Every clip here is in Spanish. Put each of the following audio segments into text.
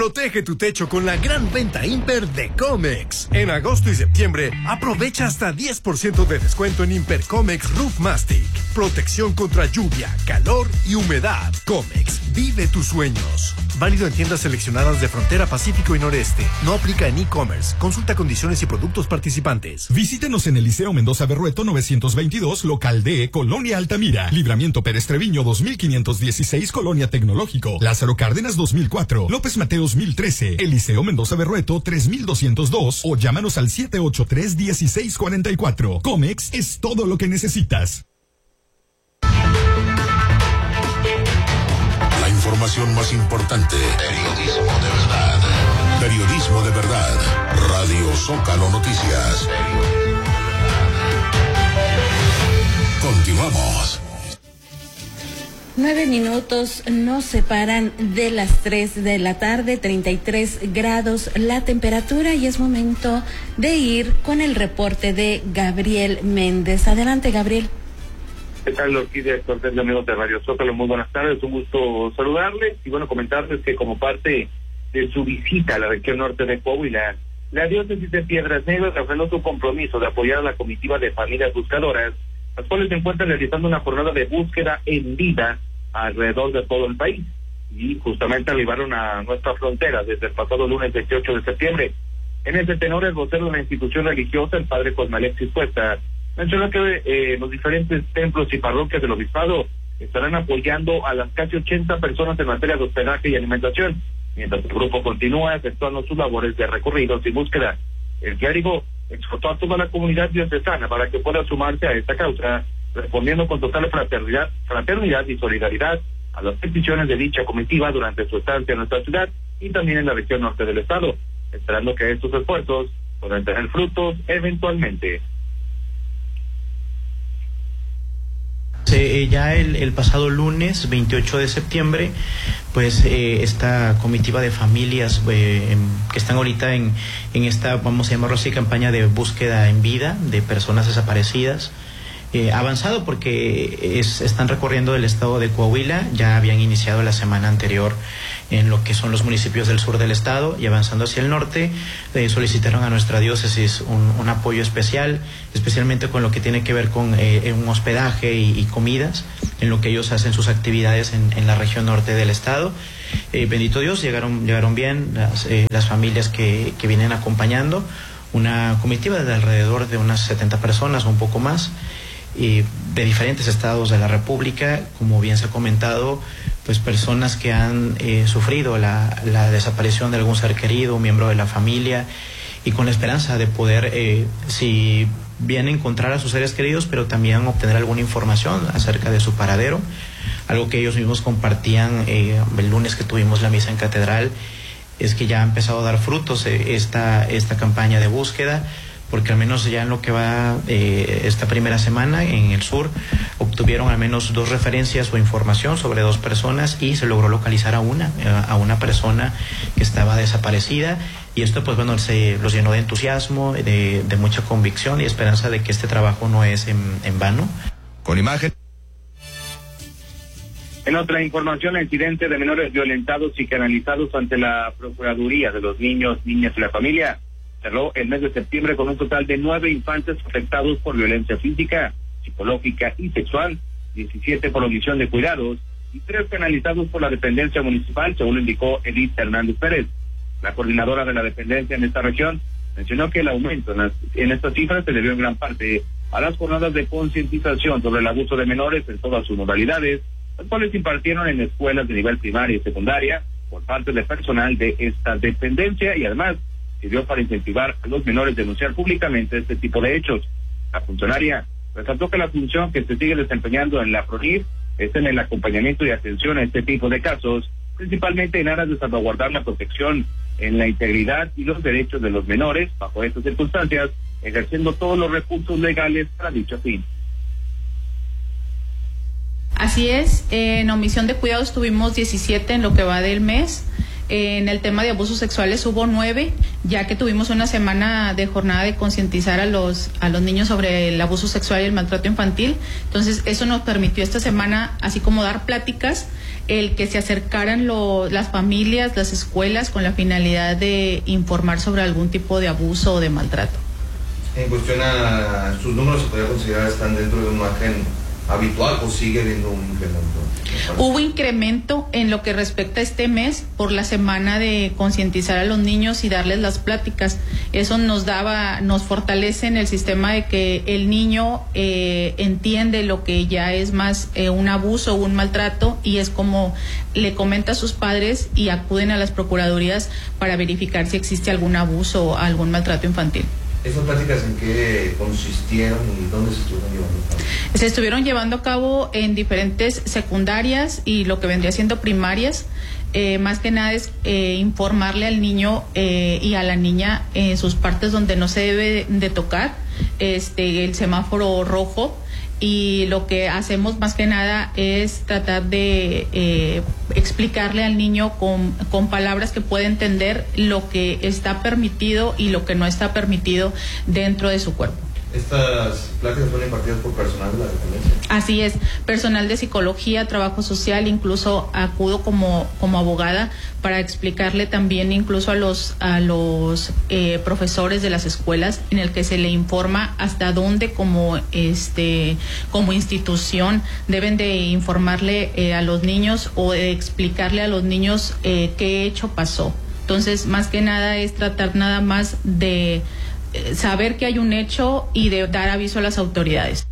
Protege tu techo con la gran venta Imper de Comex. En agosto y septiembre, aprovecha hasta 10% de descuento en Imper Comex Roof Mastic. Protección contra lluvia, calor y humedad. Comex, vive tus sueños. Válido en tiendas seleccionadas de Frontera, Pacífico y Noreste. No aplica en e-commerce. Consulta condiciones y productos participantes. Visítenos en el Liceo Mendoza Berrueto 922, local D, Colonia Altamira. Libramiento Pérez Treviño 2516, Colonia Tecnológico. Lázaro Cárdenas 2004. López Mateos 1013. El Liceo Mendoza Berrueto 3202. O llámanos al 783-1644. Comex es todo lo que necesitas. La información más importante. Periodismo de verdad. Periodismo de verdad. Radio Zócalo Noticias. Continuamos. 9 minutos nos separan de las 3 de la tarde, 33 grados la temperatura, y es momento de ir con el reporte de Gabriel Méndez. Adelante, Gabriel. ¿Qué tal, Orquídea Cortés, amigos de Radio Zócalo? Muy buenas tardes, un gusto saludarles y comentarles que como parte de su visita a la región norte de Coahuila, la diócesis de Piedras Negras refrendó su compromiso de apoyar a la comitiva de familias buscadoras, las cuales se encuentran realizando una jornada de búsqueda en vida alrededor de todo el país, y justamente arribaron a nuestra frontera desde el pasado lunes 28 de septiembre. En ese tenor, el vocero de la institución religiosa, el padre Cosme Alexis Cuesta, mencionó que los diferentes templos y parroquias del obispado estarán apoyando a las casi 80 personas en materia de hospedaje y alimentación, mientras el grupo continúa efectuando sus labores de recorridos y búsqueda. El clérigo exhortó a toda la comunidad diocesana para que pueda sumarse a esta causa, respondiendo con total fraternidad y solidaridad a las peticiones de dicha comitiva durante su estancia en nuestra ciudad y también en la región norte del estado, esperando que estos esfuerzos puedan tener frutos eventualmente. Ya el pasado lunes 28 de septiembre, pues esta comitiva de familias que están ahorita en esta, vamos a llamarlo así, campaña de búsqueda en vida de personas desaparecidas, avanzado porque están recorriendo el estado de Coahuila. Ya habían iniciado la semana anterior en lo que son los municipios del sur del estado, y avanzando hacia el norte solicitaron a nuestra diócesis un apoyo especial, especialmente con lo que tiene que ver con un hospedaje y comidas, en lo que ellos hacen sus actividades en la región norte del estado. Bendito Dios, llegaron bien las familias que vienen acompañando, una comitiva de alrededor de unas 70 personas o un poco más, de diferentes estados de la República, como bien se ha comentado, pues personas que han sufrido la desaparición de algún ser querido, un miembro de la familia, y con la esperanza de poder, si bien encontrar a sus seres queridos, pero también obtener alguna información acerca de su paradero, algo que ellos mismos compartían el lunes que tuvimos la misa en catedral, es que ya ha empezado a dar frutos esta campaña de búsqueda, porque al menos ya en lo que va esta primera semana en el sur obtuvieron al menos 2 referencias o información sobre 2 personas, y se logró localizar a una persona que estaba desaparecida, y esto pues bueno los llenó de entusiasmo, de mucha convicción y esperanza de que este trabajo no es en vano. Con imagen. En otra información, el incidente de menores violentados y canalizados ante la Procuraduría de los Niños, Niñas y la Familia cerró el mes de septiembre con un total de 9 infantes afectados por violencia física, psicológica y sexual, 17 por omisión de cuidados y 3 penalizados por la dependencia municipal, según lo indicó Edith Hernández Pérez. La coordinadora de la dependencia en esta región mencionó que el aumento en estas cifras se debió en gran parte a las jornadas de concientización sobre el abuso de menores en todas sus modalidades, las cuales se impartieron en escuelas de nivel primaria y secundaria por parte del personal de esta dependencia, y además sirvió para incentivar a los menores a denunciar públicamente este tipo de hechos. La funcionaria resaltó que la función que se sigue desempeñando en la PRONIF es en el acompañamiento y atención a este tipo de casos, principalmente en aras de salvaguardar la protección en la integridad y los derechos de los menores bajo estas circunstancias, ejerciendo todos los recursos legales para dicho fin. Así es, en omisión de cuidados tuvimos 17 en lo que va del mes. En el tema de abusos sexuales hubo 9, ya que tuvimos una semana de jornada de concientizar a los niños sobre el abuso sexual y el maltrato infantil. Entonces eso nos permitió esta semana, así como dar pláticas, el que se acercaran las familias, las escuelas, con la finalidad de informar sobre algún tipo de abuso o de maltrato. En cuestión a sus números, ¿se podría considerar están dentro de un margen habitual o sigue habiendo un incremento? Hubo incremento en lo que respecta a este mes por la semana de concientizar a los niños y darles las pláticas. Eso nos fortalece en el sistema de que el niño entiende lo que ya es más un abuso o un maltrato, y es como le comenta a sus padres y acuden a las procuradurías para verificar si existe algún abuso o algún maltrato infantil. ¿Esas pláticas en qué consistieron y dónde se estuvieron llevando a cabo? Se estuvieron llevando a cabo en diferentes secundarias y lo que vendría siendo primarias. Más que nada es informarle al niño y a la niña en sus partes donde no se debe de tocar, el semáforo rojo. Y lo que hacemos más que nada es tratar de explicarle al niño con palabras que pueda entender lo que está permitido y lo que no está permitido dentro de su cuerpo. ¿Estas pláticas fueron impartidas por personal de la dependencia? Así es, personal de psicología, trabajo social, incluso acudo como abogada para explicarle también incluso a los profesores de las escuelas, en el que se le informa hasta dónde como institución deben de informarle a los niños o explicarle a los niños qué hecho pasó. Entonces, más que nada es tratar nada más de saber que hay un hecho y de dar aviso a las autoridades.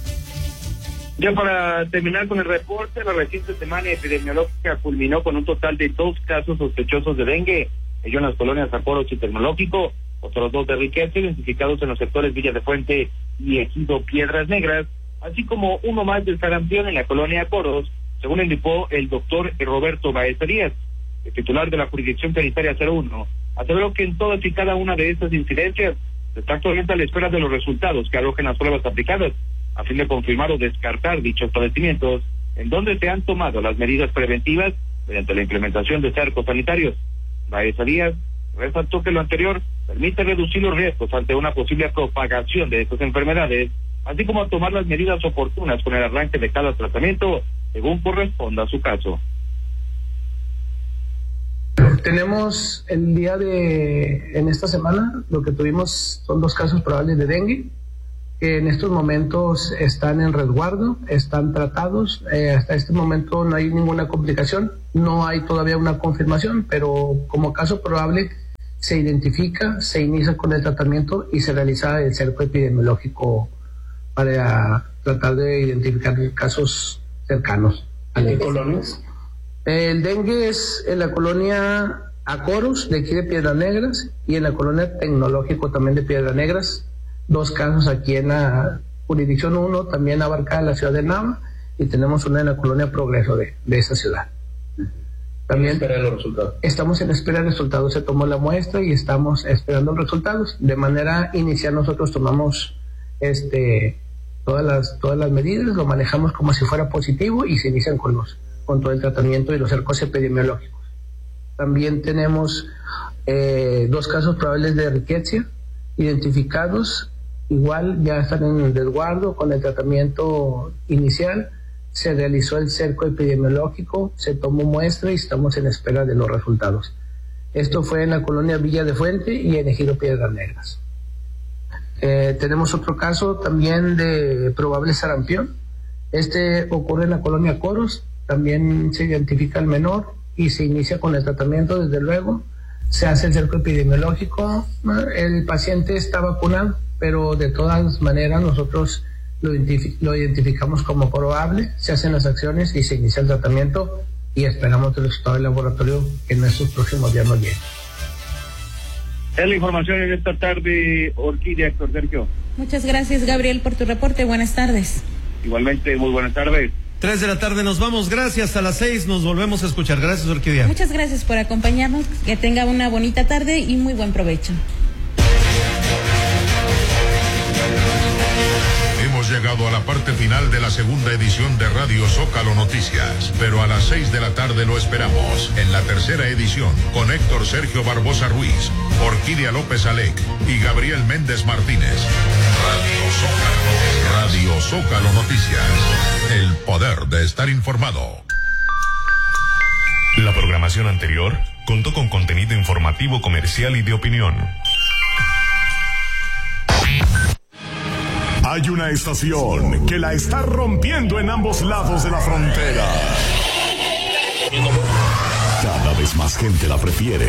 Ya para terminar con el reporte, la reciente semana epidemiológica culminó con un total de 2 casos sospechosos de dengue, ello en las colonias Zaporos y Tecnológico, otros 2 de Riqueza, identificados en los sectores Villa de Fuente y Ejido Piedras Negras, así como uno más del sarampión en la colonia Coros, según indicó el doctor Roberto Baez Díaz, el titular de la jurisdicción sanitaria 01, aseveró que en todas y cada una de estas incidencias se está actualmente a la espera de los resultados que arrojen las pruebas aplicadas, a fin de confirmar o descartar dichos padecimientos, en donde se han tomado las medidas preventivas mediante la implementación de cercos sanitarios. Baez Díaz resaltó que lo anterior permite reducir los riesgos ante una posible propagación de estas enfermedades, así como a tomar las medidas oportunas con el arranque de cada tratamiento, según corresponda a su caso. Tenemos en esta semana, lo que tuvimos son 2 casos probables de dengue, que en estos momentos están en resguardo, están tratados. Hasta este momento no hay ninguna complicación, no hay todavía una confirmación, pero como caso probable se identifica, se inicia con el tratamiento y se realiza el cerco epidemiológico para tratar de identificar casos cercanos. ¿En qué colonias? El dengue es en la colonia Acoros, de aquí de Piedras Negras, y en la colonia Tecnológico también de Piedras Negras. 2 casos aquí en la jurisdicción 1, también abarca la ciudad de Nava, y tenemos una en la colonia Progreso de esa ciudad. También esperar los resultados. Estamos en espera de resultados, se tomó la muestra y estamos esperando los resultados. De manera inicial nosotros tomamos todas las medidas, lo manejamos como si fuera positivo y se inician con todo el tratamiento y los cercos epidemiológicos. También tenemos 2 casos probables de riqueza identificados, igual ya están en el resguardo con el tratamiento inicial. Se realizó el cerco epidemiológico, se tomó muestra y estamos en espera de los resultados. Esto fue en la colonia Villa de Fuente y en Ejido Piedras Negras. Tenemos otro caso también de probable sarampión. Este ocurre en la colonia Coros, también se identifica al menor y se inicia con el tratamiento, desde luego. Se hace el cerco epidemiológico, el paciente está vacunado, pero de todas maneras nosotros lo identificamos como probable, se hacen las acciones y se inicia el tratamiento y esperamos el resultado del laboratorio que en estos próximos días nos llegue. Es la información en esta tarde, Orquídea, Héctor Sergio. Muchas gracias, Gabriel, por tu reporte. Buenas tardes. Igualmente, muy buenas tardes. 3 de la tarde nos vamos, gracias, a las 6 nos volvemos a escuchar. Gracias, Orquídea. Muchas gracias por acompañarnos, que tenga una bonita tarde y muy buen provecho. Hemos llegado a la parte final de la segunda edición de Radio Zócalo Noticias, pero a las 6 de la tarde lo esperamos en la tercera edición con Héctor Sergio Barbosa Ruiz, Orquídea López Alec y Gabriel Méndez Martínez. Radio Zócalo Noticias. El poder de estar informado. La programación anterior contó con contenido informativo, comercial y de opinión. Hay una estación que la está rompiendo en ambos lados de la frontera. Cada vez más gente la prefiere.